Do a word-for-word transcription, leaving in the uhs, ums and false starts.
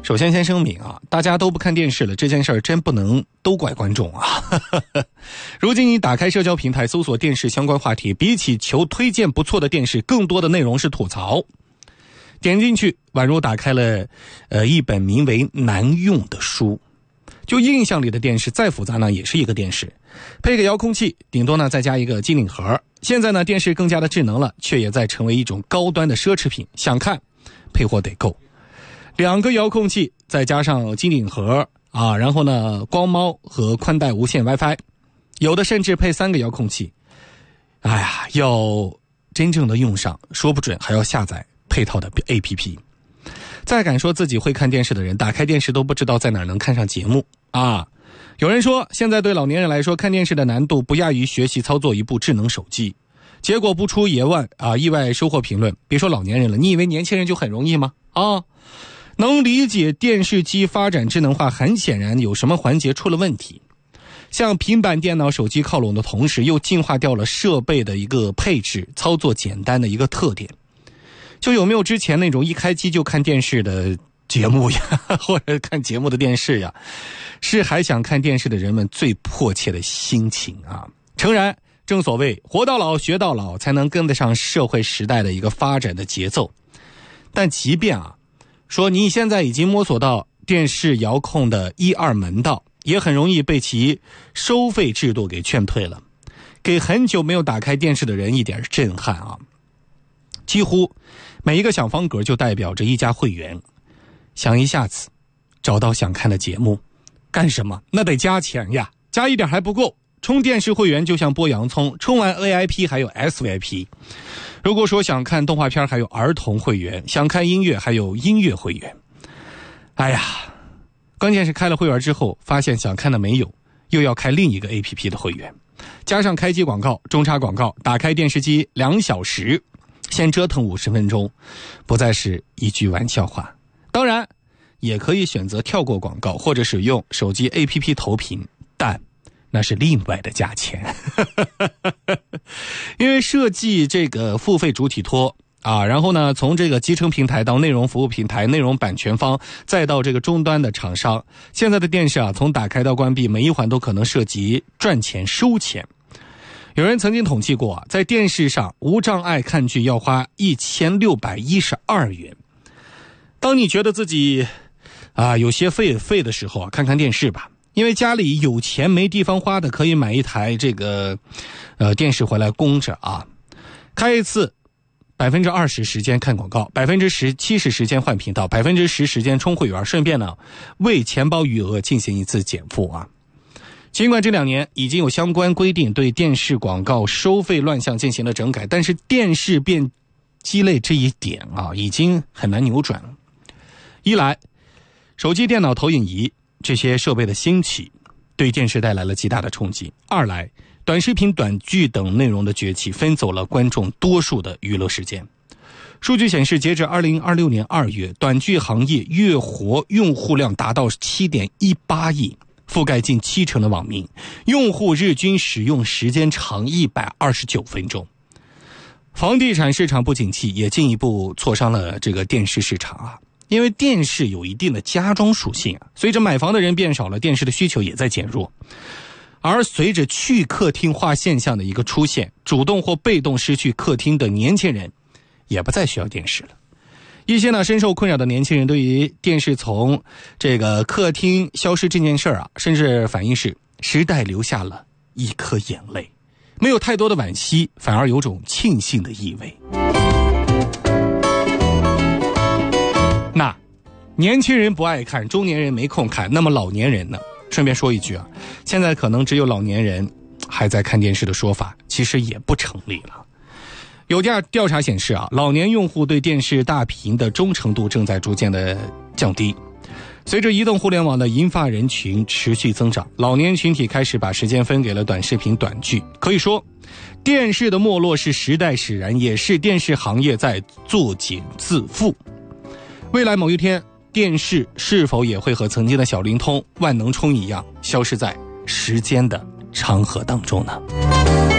首先先声明啊，大家都不看电视了，这件事儿真不能都怪观众啊。如今你打开社交平台搜索电视相关话题，比起求推荐不错的电视，更多的内容是吐槽。点进去宛如打开了呃一本名为难用的书。就印象里的电视再复杂呢，也是一个电视，配个遥控器，顶多呢再加一个机顶盒。现在呢电视更加的智能了，却也在成为一种高端的奢侈品，想看配货得够。两个遥控器再加上机顶盒啊，然后呢光猫和宽带无线 WiFi， 有的甚至配三个遥控器。哎呀，要真正的用上，说不准还要下载配套的 A P P。 再敢说自己会看电视的人，打开电视都不知道在哪儿能看上节目啊！有人说现在对老年人来说，看电视的难度不亚于学习操作一部智能手机。结果不出意外啊，意外收获评论。别说老年人了，你以为年轻人就很容易吗？啊，能理解电视机发展智能化，很显然有什么环节出了问题。向平板电脑手机靠拢的同时，又进化掉了设备的一个配置，操作简单的一个特点。就有没有之前那种一开机就看电视的节目呀，或者看节目的电视呀，是还想看电视的人们最迫切的心情啊。诚然，正所谓活到老学到老，才能跟得上社会时代的一个发展的节奏。但即便啊说你现在已经摸索到电视遥控的一二门道，也很容易被其收费制度给劝退了，给很久没有打开电视的人一点震撼啊。几乎每一个小方格就代表着一家会员，想一下子找到想看的节目干什么？那得加钱呀，加一点还不够。充电式会员就像剥洋葱，充完 V I P 还有 S V I P。 如果说想看动画片还有儿童会员，想看音乐还有音乐会员。哎呀，关键是开了会员之后发现想看的没有，又要开另一个 A P P 的会员，加上开机广告、中插广告，打开电视机两小时先折腾五十分钟，不再是一句玩笑话。当然也可以选择跳过广告，或者使用手机 A P P 投屏，但那是另外的价钱。因为设计这个付费主体托啊，然后呢从这个集成平台到内容服务平台、内容版权方，再到这个终端的厂商，现在的电视啊，从打开到关闭，每一环都可能涉及赚钱收钱。有人曾经统计过啊，在电视上无障碍看剧要花一千六百一十二元。当你觉得自己啊有些费费的时候啊，看看电视吧，因为家里有钱没地方花的，可以买一台这个呃电视回来供着啊，开一次百分之二十时间看广告，百分之十七十时间换频道，百分之十时间充会员，顺便呢为钱包余额进行一次减负啊。尽管这两年已经有相关规定对电视广告收费乱象进行了整改，但是电视变鸡肋这一点啊，已经很难扭转了。一来，手机、电脑、投影仪这些设备的兴起对电视带来了极大的冲击；二来，短视频、短剧等内容的崛起分走了观众多数的娱乐时间。数据显示，截至二零二六年二月，短剧行业月活用户量达到 七点一八亿，覆盖近七成的网民，用户日均使用时间长一百二十九分钟。房地产市场不景气，也进一步挫伤了这个电视市场啊。因为电视有一定的家装属性啊，随着买房的人变少了，电视的需求也在减弱。而随着去客厅化现象的一个出现，主动或被动失去客厅的年轻人也不再需要电视了。一些呢深受困扰的年轻人对于电视从这个客厅消失这件事儿啊，甚至反应是时代留下了一颗眼泪，没有太多的惋惜，反而有种庆幸的意味。那年轻人不爱看，中年人没空看，那么老年人呢？顺便说一句啊，现在可能只有老年人还在看电视的说法，其实也不成立了。有调调查显示啊，老年用户对电视大屏的忠诚度正在逐渐的降低。随着移动互联网的银发人群持续增长，老年群体开始把时间分给了短视频、短剧。可以说，电视的没落是时代使然，也是电视行业在作茧自缚。未来某一天，电视是否也会和曾经的小灵通、万能充一样，消失在时间的长河当中呢？